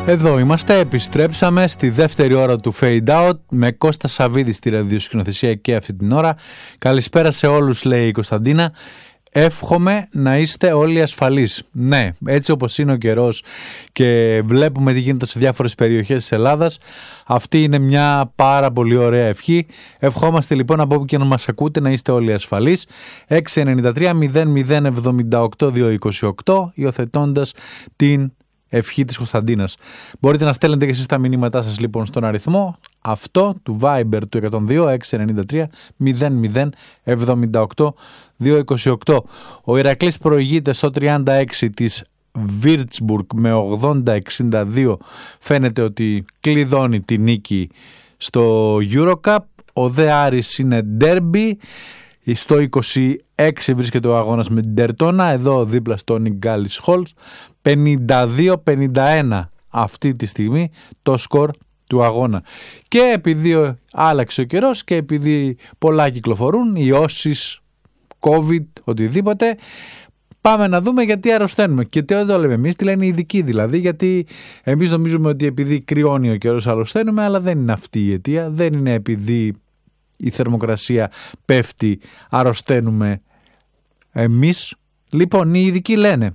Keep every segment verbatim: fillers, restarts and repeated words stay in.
Εδώ είμαστε, επιστρέψαμε στη δεύτερη ώρα του Fade Out με Κώστα Σαββίδη στη ραδιοσκηνοθεσία και αυτή την ώρα. Καλησπέρα σε όλους, λέει η Κωνσταντίνα. Εύχομαι να είστε όλοι ασφαλείς. Ναι, έτσι όπως είναι ο καιρός και βλέπουμε τι γίνεται σε διάφορες περιοχές της Ελλάδας, αυτή είναι μια πάρα πολύ ωραία ευχή. Ευχόμαστε λοιπόν από όπου και να μας ακούτε να είστε όλοι ασφαλείς. έξι εννιά τρία μηδέν μηδέν επτά οκτώ δύο είκοσι οκτώ, υιοθετώντας την ευχή της Κωνσταντίνας. Μπορείτε να στέλνετε και εσείς τα μηνύματά σας λοιπόν στον αριθμό αυτό του Viber του εκατόν δύο έξι εννιά τρία μηδέν μηδέν επτά οκτώ δύο είκοσι οκτώ. Ο Ηρακλής προηγείται στο τριάντα έξι της Würzburg με ογδόντα εξήντα δύο. Φαίνεται ότι κλειδώνει τη νίκη στο Eurocup. Ο Δε Άρης είναι derby. Στο είκοσι έξι βρίσκεται ο αγώνας με την Τερτόνα, εδώ δίπλα στο Νιγκάλης Χολς. πενήντα δύο πενήντα ένα αυτή τη στιγμή το σκορ του αγώνα. Και επειδή άλλαξε ο καιρός και επειδή πολλά κυκλοφορούν, ιώσεις, COVID, οτιδήποτε, πάμε να δούμε γιατί αρρωσταίνουμε. Και τι δεν το λέμε εμείς, τι λένε οι ειδικοί δηλαδή, γιατί εμείς νομίζουμε ότι επειδή κρυώνει ο καιρός αρρωσταίνουμε, αλλά δεν είναι αυτή η αιτία, δεν είναι επειδή η θερμοκρασία πέφτει αρρωσταίνουμε εμείς. Λοιπόν, οι ειδικοί λένε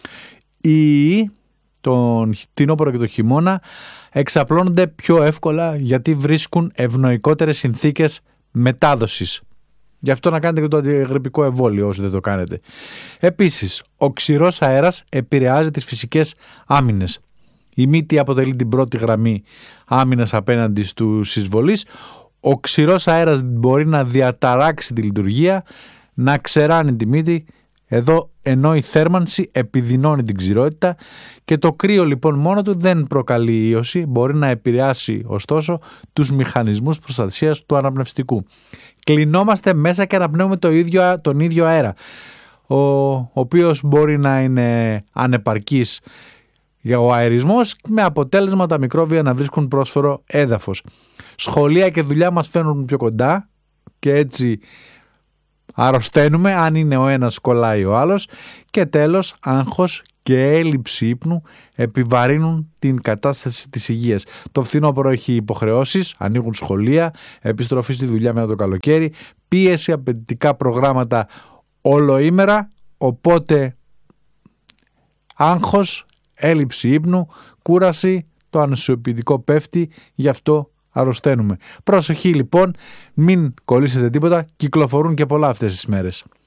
οι τον φθινόπωρο και τον χειμώνα εξαπλώνονται πιο εύκολα γιατί βρίσκουν ευνοϊκότερες συνθήκες μετάδοσης. Γι' αυτό να κάνετε και το αντιγρυπικό εμβόλιο όσοι δεν το κάνετε. Επίσης, ο ξηρός αέρας επηρεάζει τις φυσικές άμυνες. Η μύτη αποτελεί την πρώτη γραμμή άμυνας απέναντι στους εισβολείς. Ο ξηρός αέρας μπορεί να διαταράξει τη λειτουργία, να ξεράνει τη μύτη, εδώ ενώ η θέρμανση επιδεινώνει την ξηρότητα και το κρύο λοιπόν μόνο του δεν προκαλεί ίωση, μπορεί να επηρεάσει ωστόσο τους μηχανισμούς προστασίας του αναπνευστικού. Κλεινόμαστε μέσα και αναπνέουμε το ίδιο, τον ίδιο αέρα, ο, ο οποίος μπορεί να είναι ανεπαρκής για ο αερισμός, με αποτέλεσμα τα μικρόβια να βρίσκουν πρόσφορο έδαφος. Σχολεία και δουλειά μας φαίνουν πιο κοντά και έτσι αρρωσταίνουμε αν είναι ο ένας κολλάει ο άλλος. Και τέλος, άγχος και έλλειψη ύπνου επιβαρύνουν την κατάσταση της υγείας. Το φθινόπωρο έχει υποχρεώσεις, ανοίγουν σχολεία, επιστροφή στη δουλειά μετά το καλοκαίρι, πίεση, απαιτητικά προγράμματα ολοήμερα, οπότε άγχος, έλλειψη ύπνου, κούραση, το ανοσοποιητικό πέφτει, γι' αυτό αρρωσταίνουμε. Προσοχή λοιπόν, μην κολλήσετε τίποτα, κυκλοφορούν και πολλά αυτές τις μέρες.